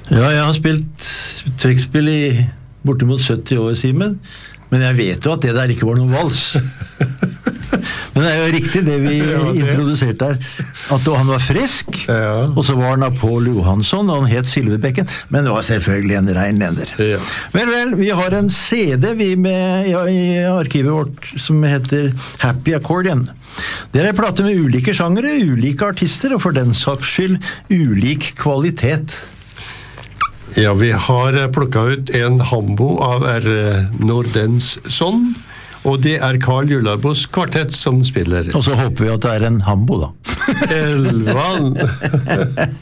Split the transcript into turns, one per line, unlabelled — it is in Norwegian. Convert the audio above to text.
Ja, jeg har spilt trekkspill i bortimot 70 år, Simen, men jeg vet jo at det der ikke var noen vals. Men det er jo riktig det vi introduserte her, at han var frisk, og så var han Paul Johansson, og han het Silverbekken, men det var selvfølgelig en rein lender.
Ja.
Vel, vi har en CD i arkivet vårt som heter Happy Accordion. Det er en plate med ulike sjangere, ulike artister, og for den saks skyld ulik kvalitet.
Ja, vi har plukket ut en hambo av Nordensson, og det er Carl Jularbos kvartett som spiller.
Og så håper vi at det er en hambo da.
Elvan!